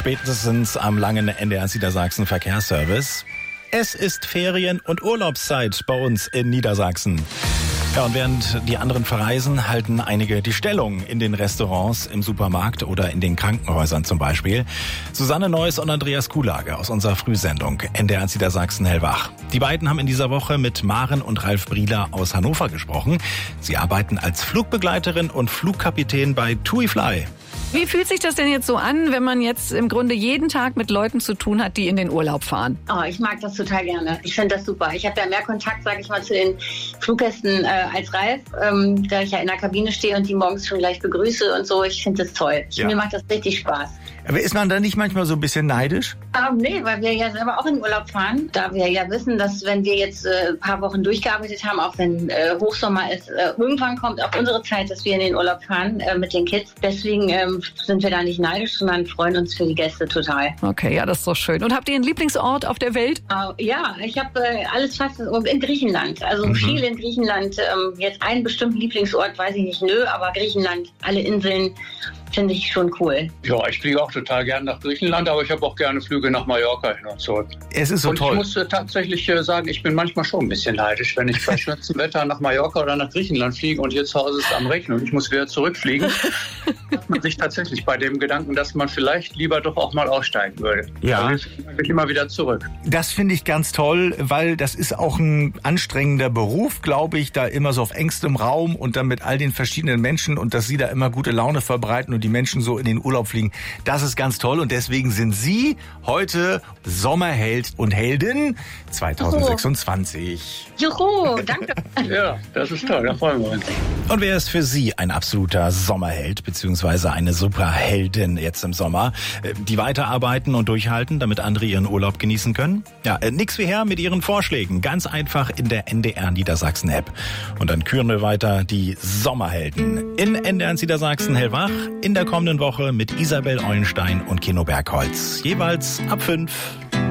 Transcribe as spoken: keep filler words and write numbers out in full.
spätestens am langen N D R Niedersachsen Verkehrsservice. Es ist Ferien- und Urlaubszeit bei uns in Niedersachsen. Ja, und während die anderen verreisen, halten einige die Stellung in den Restaurants, im Supermarkt oder in den Krankenhäusern zum Beispiel. Susanne Neuss und Andreas Kuhlage aus unserer Frühsendung N D R Niedersachsen hellwach. Die beiden haben in dieser Woche mit Maren und Ralf Brieler aus Hannover gesprochen. Sie arbeiten als Flugbegleiterin und Flugkapitän bei TUI Fly. Wie fühlt sich das denn jetzt so an, wenn man jetzt im Grunde jeden Tag mit Leuten zu tun hat, die in den Urlaub fahren? Oh, ich mag das total gerne. Ich finde das super. Ich habe ja mehr Kontakt, sage ich mal, zu den Fluggästen äh, als Ralf, ähm, da ich ja in der Kabine stehe und die morgens schon gleich begrüße und so. Ich finde das toll. Ich, ja. Mir macht das richtig Spaß. Aber ist man da nicht manchmal so ein bisschen neidisch? Ähm, nee, weil wir ja selber auch in Urlaub fahren. Da wir ja wissen, dass wenn wir jetzt äh, ein paar Wochen durchgearbeitet haben, auch wenn äh, Hochsommer ist, äh, irgendwann kommt auch unsere Zeit, dass wir in den Urlaub fahren äh, mit den Kids. Deswegen ähm, sind wir da nicht neidisch, sondern freuen uns für die Gäste total. Okay, ja, das ist doch schön. Und habt ihr einen Lieblingsort auf der Welt? Äh, ja, ich habe äh, alles fast in Griechenland. Also mhm. viel in Griechenland. Ähm, jetzt einen bestimmten Lieblingsort, weiß ich nicht, nö, aber Griechenland, alle Inseln finde ich schon cool. Ja, ich fliege auch total gerne nach Griechenland, aber ich habe auch gerne Flüge nach Mallorca hin und zurück. Es ist so und toll. Ich muss äh, tatsächlich äh, sagen, ich bin manchmal schon ein bisschen neidisch, wenn ich bei schönstem Wetter nach Mallorca oder nach Griechenland fliege und hier zu Hause ist am Rechnen und ich muss wieder zurückfliegen. Hat man sich tatsächlich bei dem Gedanken, dass man vielleicht lieber doch auch mal aussteigen würde. Ja. Dann bin ich immer wieder zurück. Das finde ich ganz toll, weil das ist auch ein anstrengender Beruf, glaube ich, da immer so auf engstem Raum und dann mit all den verschiedenen Menschen und dass Sie da immer gute Laune verbreiten und die Menschen so in den Urlaub fliegen. Das ist ganz toll und deswegen sind Sie heute Sommerheld und Heldin zwanzig sechsundzwanzig. Juhu, danke. Ja, das ist toll, da freuen wir uns. Und wer ist für Sie ein absoluter Sommerheld beziehungsweise eine Superheldin jetzt im Sommer, die weiterarbeiten und durchhalten, damit andere ihren Urlaub genießen können? Ja, nix wie her mit Ihren Vorschlägen. Ganz einfach in der N D R Niedersachsen App. Und dann küren wir weiter die Sommerhelden in N D R Niedersachsen hellwach in der kommenden Woche mit Isabel Eulenstein und Keno Bergholz. Jeweils ab fünf.